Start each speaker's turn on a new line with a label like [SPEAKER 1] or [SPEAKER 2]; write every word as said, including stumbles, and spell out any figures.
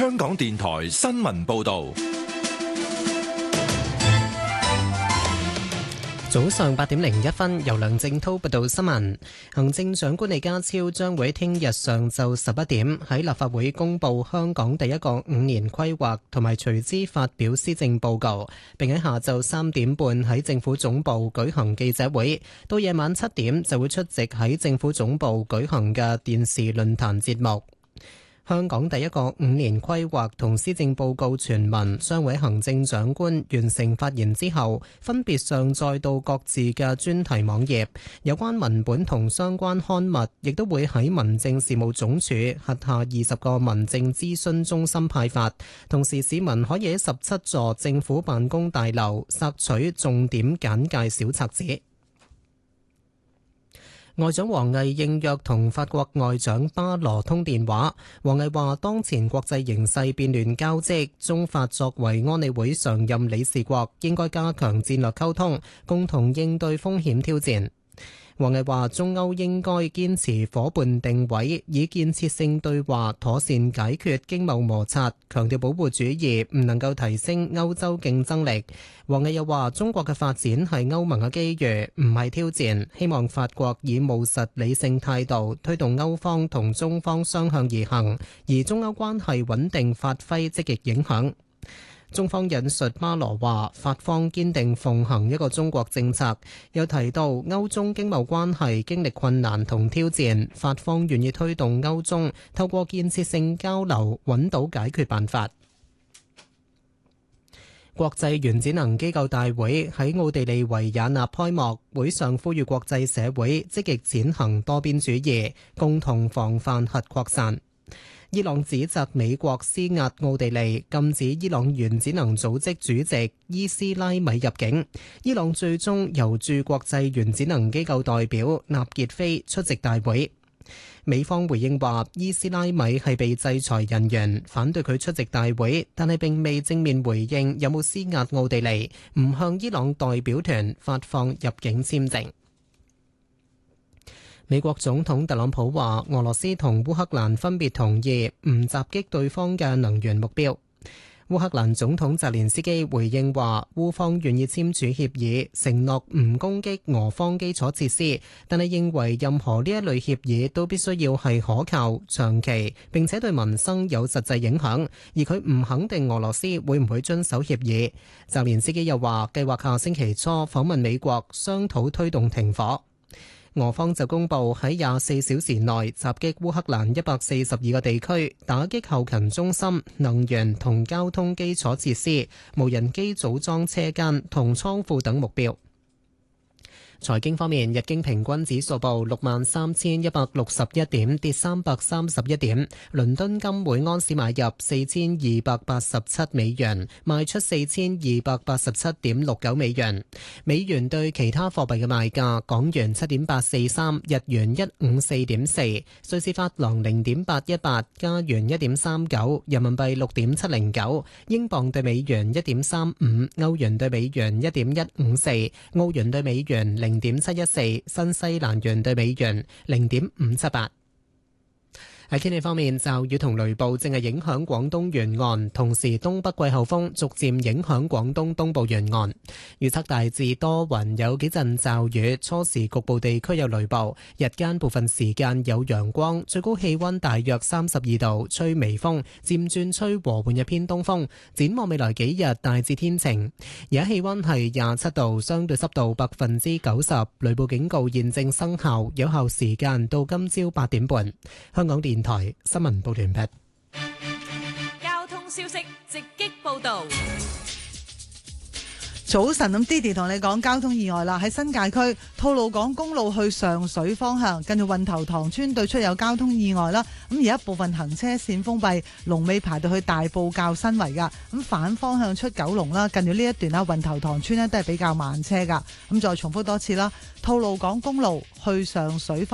[SPEAKER 1] 香港電台新聞報道。
[SPEAKER 2] 早上八點零一分，由梁正濤報道新聞。行政長官李家超將會聽日上晝十一點喺立法會公布香港第一個五年規劃，同埋隨之發表施政報告，並喺下晝三點半喺政府總部舉行記者會。到夜晚七點就會出席喺政府總部舉行嘅電視論壇節目。香港第一個五年規劃同施政報告全文將會行政長官完成發言之後，分別上載到各自嘅專題網頁。有關文本同相關刊物亦都會喺民政事務總署轄下二十個民政諮詢中心派發。同時，市民可以喺十七座政府辦公大樓索取重點簡介小冊子。外長王毅應約同法國外長巴羅通電話。王毅話：當前國際形勢變亂交織，中法作為安理會常任理事國，應該加強戰略溝通，共同應對風險挑戰。王毅話：中歐應該堅持伙伴定位，以建設性對話妥善解決經貿摩擦，強調保護主義唔能夠提升歐洲競爭力。王毅又話：中國嘅發展係歐盟嘅機遇，唔係挑戰，希望法國以務實理性態度推動歐方同中方相向而行，而中歐關係穩定發揮積極影響。中方引述巴羅話，法方堅定奉行一個中國政策，又提到歐中經貿關係經歷困難同挑戰，法方願意推動歐中透過建設性交流揾到解決辦法。國際原子能機構大會喺奧地利維也納開幕，會上呼籲國際社會積極踐行多邊主義，共同防範核擴散。伊朗指責美國施壓奧地利禁止伊朗原子能組織主席伊斯拉米入境，伊朗最終由駐國際原子能機構代表納傑菲出席大會。美方回應話，伊斯拉米係被制裁人員，反對佢出席大會，但係並未正面回應有冇施壓奧地利唔向伊朗代表團發放入境簽證。美國總統特朗普話，俄羅斯同烏克蘭分別同意唔襲擊對方嘅能源目標。烏克蘭總統澤連斯基回應話，烏方願意簽署協議，承諾唔攻擊俄方基礎設施，但係認為任何呢一類協議都必須要係可靠、長期，並且對民生有實際影響，而佢唔肯定俄羅斯會唔會遵守協議。澤連斯基又話，計劃下星期初訪問美國，商討推動停火。俄方就公布喺廿四小時內襲擊烏克蘭一百四十二個地區，打擊後勤中心、能源同交通基礎設施、無人機組裝車間同倉庫等目標。財經方面，日經平均指數報六萬三千一百六十一點，跌三百三十一點。倫敦金每安士買入四千二百八十七美元，賣出四千二百八十七點六九美元。美元對其他貨幣嘅賣價：港元七點八四三，日元一五四點四，瑞士法郎零點八一八，加元一點三九，人民幣六點七零九，英鎊對美元一點三五，歐元對美元一點一五四，澳元對美元零點七一四，新西蘭元對美元零點五七八。喺天氣方面，驟雨同雷暴正係影響廣東沿岸，同時東北季候風逐漸影響廣東東部沿岸。預測大致多雲，有幾陣驟雨，初時局部地區有雷暴，日間部分時間有陽光，最高氣溫大約三十二度，吹微風，漸轉吹和緩一偏東風。展望未來幾日大致天晴，而家氣溫係廿七度，相對濕度百分之九十，雷暴警告現正生效，有效時間到今朝八點半。香港電台新聞報道完畢。
[SPEAKER 3] 交通消息直擊報道。
[SPEAKER 4] 早晨，咁 Didi 同你講交通意外啦，喺新界區吐露港公路去上水方向，近住運頭塘村對出有交通意外啦。咁而家部分行車線封閉，龍尾排到去大埔滘新圍噶。咁反方向出九龍啦，近住呢一段啦，運頭塘村呢都係比較慢車噶。咁再重複多次啦，吐露港公路去上水方向。